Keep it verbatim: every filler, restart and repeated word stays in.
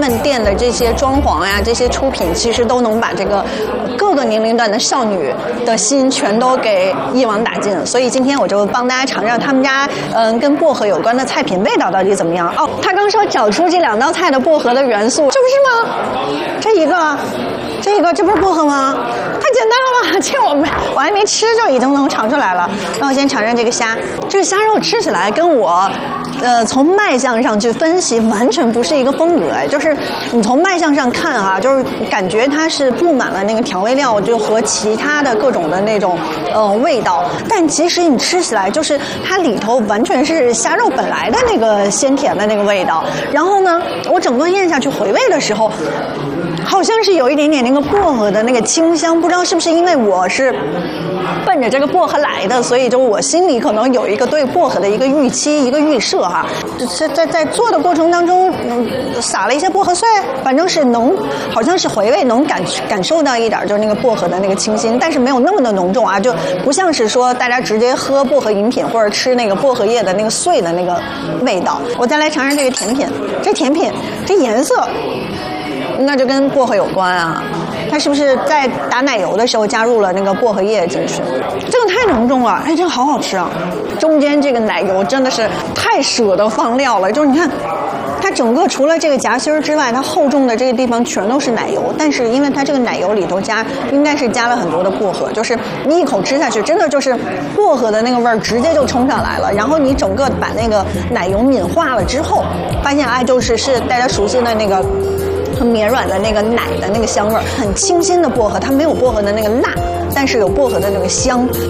们店的这些装潢呀、这些出品，其实都能把这个各个年龄段的少女的心全都给一网打尽。所以今天我就帮大家尝尝他们家嗯跟薄荷有关的菜品味道到底怎么样。哦，他刚说找出这两道菜的薄荷的元素，这不是吗？这一个，这一个，这不是薄荷吗？太简单了吧！这我没我还没吃就已经能尝出来了。那我先尝尝这个虾，这个虾肉吃起来跟我，呃，从卖相上去分析完全不是一个风格哎，就是你从卖相上看啊，就是感觉它是布满了那个调味料，就和其他的各种的那种呃味道，但其实你吃起来就是它里头完全是虾肉本来的那个鲜甜的那个味道。然后呢，我整个咽下去回味的时候，好像是有一点点那个薄荷的那个清香，不知道是不是因为我是奔着这个薄荷来的，所以就我心里可能有一个对薄荷的一个预期、一个预设哈。在在在做的过程当中，嗯，撒了一些薄荷碎，反正是能，好像是回味能感感受到一点就是那个薄荷的那个清新，但是没有那么的浓重啊，就不像是说大家直接喝薄荷饮品或者吃那个薄荷叶的那个碎的那个味道。我再来尝尝这个甜品，这甜品这颜色。那就跟薄荷有关啊，它是不是在打奶油的时候加入了那个薄荷叶进去？这个太浓重了，哎，这个好好吃啊！中间这个奶油真的是太舍得放料了，就是你看，它整个除了这个夹心之外，它厚重的这个地方全都是奶油，但是因为它这个奶油里头加，应该是加了很多的薄荷，就是你一口吃下去，真的就是薄荷的那个味儿直接就冲上来了，然后你整个把那个奶油抿化了之后，发现哎，就是是大家熟悉的那个。很绵软的那个奶的那个香味儿，很清新的薄荷，它没有薄荷的那个辣，但是有薄荷的那个香，